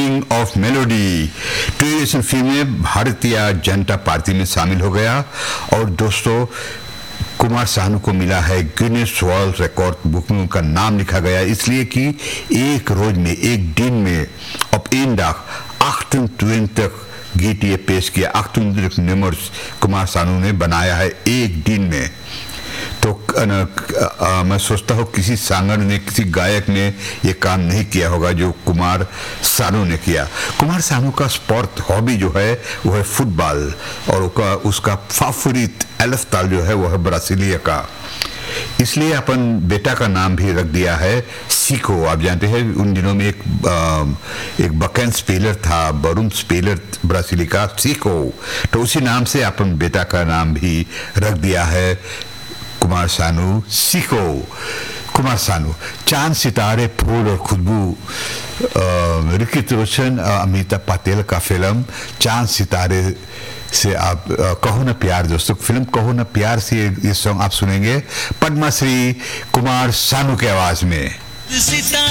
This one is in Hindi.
King of melody. Television film में भारतीय जनता पार्टी में शामिल हो गया। और दोस्तों, कुमार सानू को मिला है गिनीज वर्ल्ड रिकॉर्ड बुक में, उनका नाम लिखा गया इसलिए कि एक रोज में, एक दिन में अब इन दाग 28 गीत ये पेश किया। 28 नंबर्स कुमार सानू ने बनाया है एक दिन में। तो मैं सोचता हूँ किसी सिंगर ने, किसी गायक ने ये काम नहीं किया होगा जो कुमार सानू ने किया। कुमार सानू का स्पोर्ट हॉबी जो है वो है फुटबॉल, और उसका फेवरेट एल्फताल जो है वो है ब्राजीलिया का। इसलिए अपन बेटा का नाम भी रख दिया है सीको। आप जानते हैं उन दिनों में एक बकैन स्पेलर था, बरूम स्पेलर ब्राजीली का, सीको। तो उसी नाम से अपन बेटा का नाम भी रख दिया है कुमार सानू, सीको। कुमार सानू, चांद सितारे फूल और खुशबू, ऋतिक रोशन अमिताभ पटेल का फिल्म चांद सितारे से आप कहो ना प्यार। दोस्तों, फिल्म कहो ना प्यार से ये सॉन्ग आप सुनेंगे पद्मश्री कुमार सानू के आवाज में।